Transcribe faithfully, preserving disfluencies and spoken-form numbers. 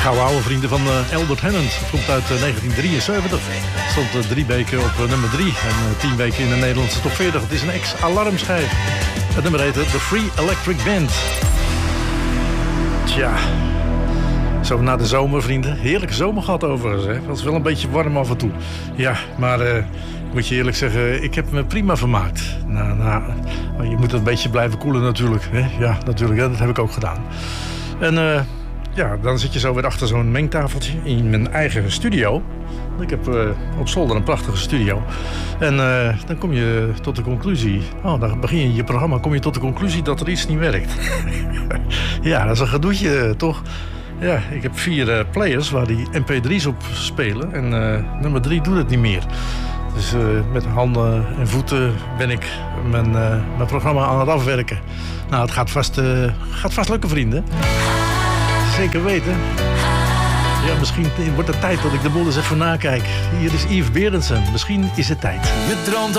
gouden oude vrienden van uh, Albert Hammond. Het komt uit uh, negentien drieënzeventig. Stond uh, drie weken op uh, nummer drie en uh, tien weken in de Nederlandse top veertig. Het is een ex-alarmschijf. Het nummer heet The Free Electric Band. Tja, zo na de zomer, vrienden. Heerlijke zomer gehad overigens. Hè? Het was wel een beetje warm af en toe. Ja, maar uh, ik moet je eerlijk zeggen, ik heb me prima vermaakt. Nou, nou, je moet een beetje blijven koelen natuurlijk. Hè? Ja, natuurlijk, hè? Dat heb ik ook gedaan. En uh, ja, dan zit je zo weer achter zo'n mengtafeltje in mijn eigen studio. Ik heb uh, op zolder een prachtige studio. En uh, dan kom je tot de conclusie... Oh, dan begin je je programma, kom je tot de conclusie dat er iets niet werkt. Ja, dat is een gedoetje, toch? Ja, ik heb vier uh, players waar die M P drie's op spelen. En uh, nummer drie doet het niet meer. Dus uh, met handen en voeten ben ik mijn, uh, mijn programma aan het afwerken. Nou, het gaat vast, uh, gaat vast lukken, vrienden. Zeker weten. Ja, misschien wordt het tijd dat ik de boel eens even nakijk. Hier is Yves Berendsen. Misschien is het tijd. Je droomt